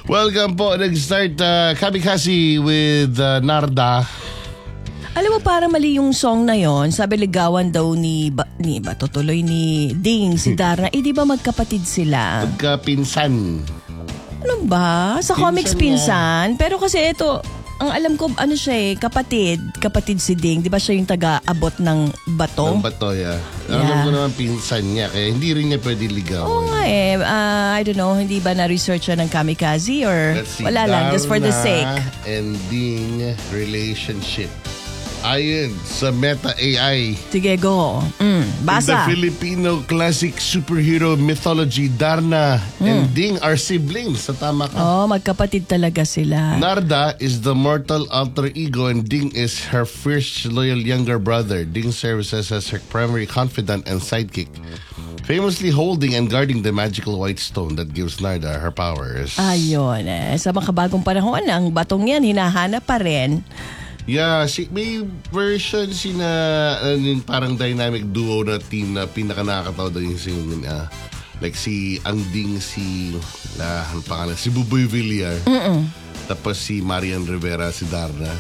Welcome po. Nag-start Kamikaze with Narda. Alam mo, para mali yung song na yon. Sabi ligawan daw ni Ding, si Darna. Di ba magkapatid sila? Magkapinsan. Ano ba? Sa Pinsan comics pinsan. Pero kasi ito, ang alam ko, kapatid si Ding. Di ba siya yung taga-abot ng bato? Ng bato, yeah. Alam ko naman pinsan niya, kaya hindi rin niya pwede ligawan. Oo nga I don't know, hindi ba na-research siya ng Kamikaze or wala lang, just for the sake? And Ding relationship. Ayon sa Meta AI. Sige, go. Basa. In the Filipino classic superhero mythology, Darna and Ding are siblings. Sa tama ka. Magkapatid talaga sila. Narda is the mortal alter ego and Ding is her fierce, loyal younger brother. Ding serves as her primary confidant and sidekick, famously holding and guarding the magical white stone that gives Narda her powers. Ayun. Sa makabagong panahon, ang batong yan hinahanap pa rin. Yeah, may version yung parang dynamic duo na team na pinaka-nakakatawa daw yung singing like si Angding, ano pangalan, si Buboy Villar. Tapos si Marian Rivera, si Darna.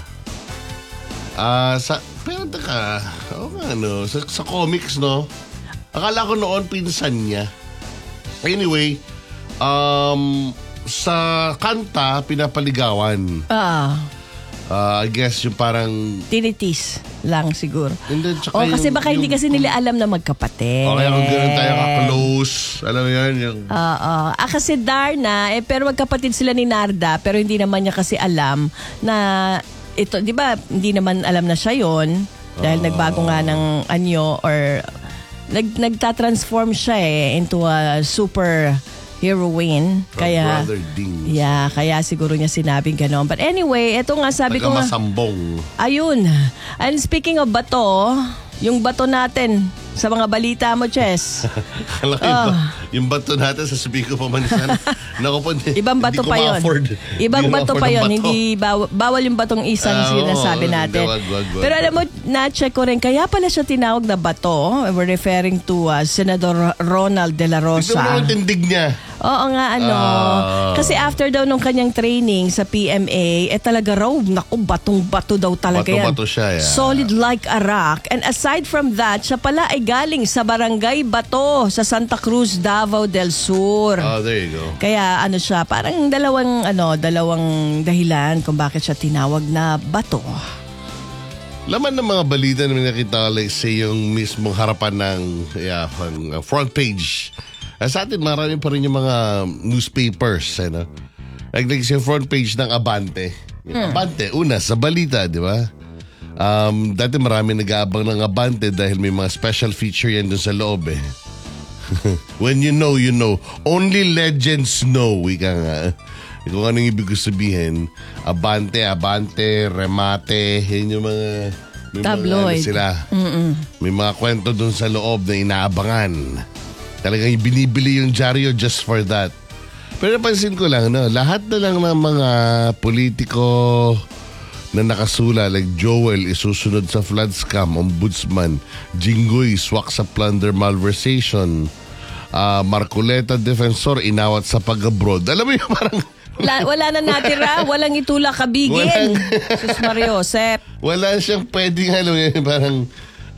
Pero sa comics, no? Akala ko noon pinsan niya. Anyway, sa kanta, pinapaligawan. I guess yung parang tinitis lang siguro. Kasi baka hindi kasi nila alam na magkapatid. Kaya kung gano'n tayo ka-close. Alam mo yan? Kasi Darna, pero magkapatid sila ni Narda, pero hindi naman niya kasi alam na ito, di ba, hindi naman alam na siya yon dahil nagbago nga ng anyo or nagta-transform siya into a super heroine. Kaya Brother Ding. Yeah, kaya siguro niya sinabing gano'n. But anyway, ito nga sabi ko nga. Masambong. Ayun. And speaking of bato, yung bato natin sa mga balita mo, Chess. Yung bato natin, sasabihin ko pa man sana. Ibang bato pa yun. Ibang bato pa yun. Hindi bawal yung batong isang sinasabi natin. Pero alam mo, na-check ko rin, kaya pala siya tinawag na bato. We're referring to Senador Ronald De La Rosa. Ito mo ang tindig niya. Oo nga, kasi after daw nung kanyang training sa PMA, talaga raw, batong-bato daw talaga yan. Bato-bato siya, yeah. Solid like a rock. And aside from that, siya pala ay galing sa Barangay Bato sa Santa Cruz, Davao del Sur. Oh, there you go. Kaya siya, parang dalawang dahilan kung bakit siya tinawag na bato. Laman ng mga balita na nakita like say yung mismong harapan ng front page. Sa atin, marami pa rin yung mga newspapers. Like yung front page ng Abante. Abante, una, sa balita, di ba? Dati marami nag-aabang ng Abante dahil may mga special feature yan dun sa loob eh. When you know, you know. Only legends know. Wika nga. Kung anong ibig sabihin. Abante, remate. Yan yung mga... tabloid. May mga kwento dun sa loob na inaabangan. Talagang binibili yung dyaryo just for that. Pero napansin ko lang, lahat na lang ng mga politiko na nakasula like Joel isusunod sa flood scam, ombudsman, Jinggoy swak sa plunder malversation, Marcoleta defensor inawat sa pag-abroad. Alam mo yung parang wala na natira, walang itula kabigin. Sus Mario Josep. Wala siyang pwedeng parang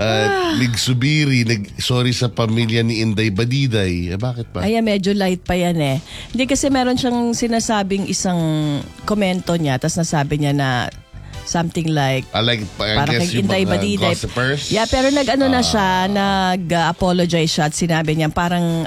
Ligsubiri, sorry sa pamilya ni Inday Badiday. Bakit pa? Medyo light pa yan eh. Hindi kasi meron siyang sinasabing isang komento niya, tapos nasabi niya na something like para kay Inday Badiday. Gossipers? Yeah, pero na siya, nag-apologize siya at sinabi niya parang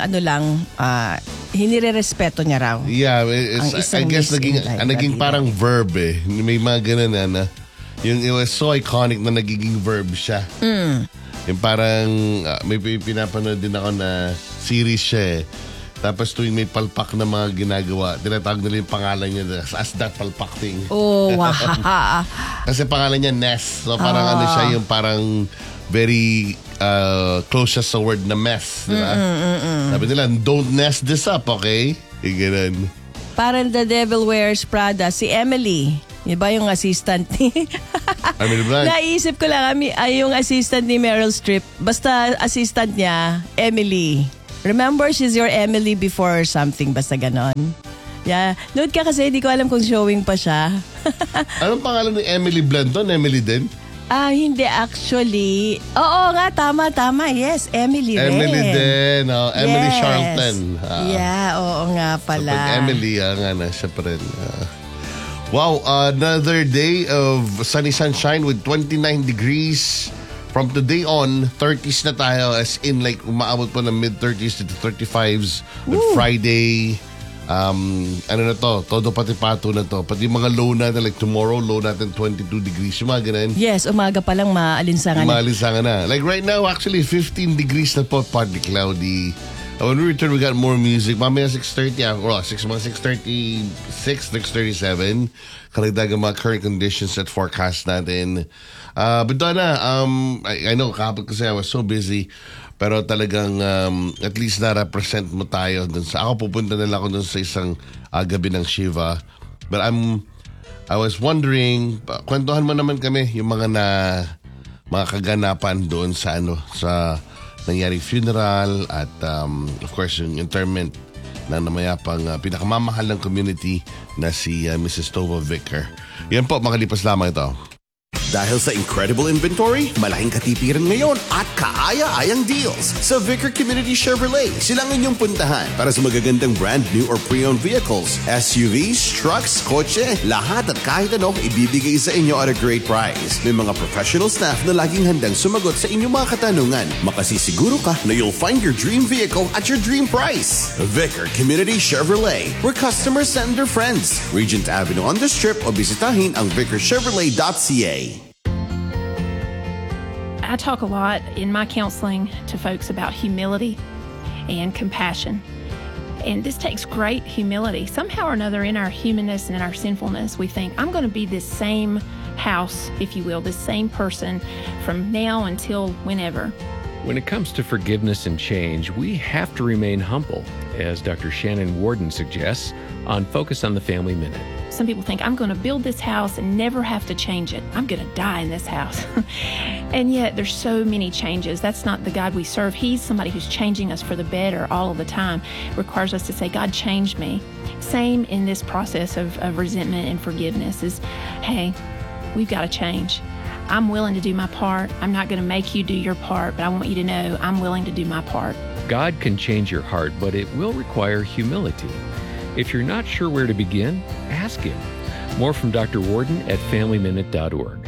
hinirerespeto niya raw. Yeah, I guess naging parang verb eh. May mga ganun na it was so iconic na nagiging verb siya. Yung parang may pinapanood din ako na series siya eh. Tapos tuwing may palpak na mga ginagawa, tinatawag nila yung pangalan niya as that palpak thing. Oh, wow. Kasi pangalan niya Ness. So parang siya yung parang very close siya sa word na mess. Diba? Sabi nila, don't mess this up, okay? Yung ganun. Parang The Devil Wears Prada, si Emily. Iba yung assistant ni... Naisip ko lang, yung assistant ni Meryl Streep. Basta assistant niya, Emily. Remember, she's your Emily before something. Basta ganon. Yeah. Nood ka kasi, di ko alam kung showing pa siya. Anong pangalan ni Emily Blunt doon? Emily din? Hindi actually. Oo nga, tama. Yes, Emily rin. Emily din. Emily Yes. Charlton. Yeah, oo nga pala. Pag Emily, nga na, siya pa rin. Wow, another day of sunny sunshine with 29 degrees. From today on, 30s na tayo, as in like umaabot po ng mid-30s to 35s. On Friday, ano na to, todo pati pato na to. Pati yung mga low natin, like tomorrow, low natin 22 degrees. Yung mga ganun. Yes, umaga pa lang maalinsangan. Maalinsangan na. Like right now, actually, 15 degrees na po, partly cloudy. When we return, we got more music. Mamaya 6:30, mga 6:36, 6:37. Karagdagang mga current conditions at forecast natin. But Donna, I know, kahapon kasi I was so busy. Pero talagang at least na-represent mo tayo dun sa... Ako pupunta na lang ako dun sa isang gabi ng Shiva. But I was wondering, kwentuhan mo naman kami yung mga kaganapan doon sa sa nangyaring funeral at of course yung interment ng namayapang pinakamamahal ng community na si Mrs. Tova Vicker. Yan po, makalipas lamang ito. Dahil sa incredible inventory, malaking katipiran ngayon at kaaya-ayang deals sa Vicker Community Chevrolet. Silang inyong puntahan para sa magagandang brand new or pre-owned vehicles, SUVs, trucks, kotse, lahat at kahit anong ibibigay sa inyo at a great price. May mga professional staff na laging handang sumagot sa inyong mga katanungan. Makasisiguro ka na you'll find your dream vehicle at your dream price. Vicker Community Chevrolet, where customers send their friends. Regent Avenue on the Strip o bisitahin ang vickerchevrolet.ca. I talk a lot in my counseling to folks about humility and compassion. And this takes great humility. Somehow or another, in our humanness and in our sinfulness, we think, I'm going to be this same house, if you will, this same person from now until whenever. When it comes to forgiveness and change, we have to remain humble, as Dr. Shannon Warden suggests on Focus on the Family Minute. Some people think, I'm going to build this house and never have to change it. I'm going to die in this house. And yet there's so many changes. That's not the God we serve. He's somebody who's changing us for the better all of the time. It requires us to say, God, change me. Same in this process of resentment and forgiveness is, hey, we've got to change. I'm willing to do my part. I'm not going to make you do your part, but I want you to know I'm willing to do my part. God can change your heart, but it will require humility. If you're not sure where to begin, ask Him. More from Dr. Warden at FamilyMinute.org.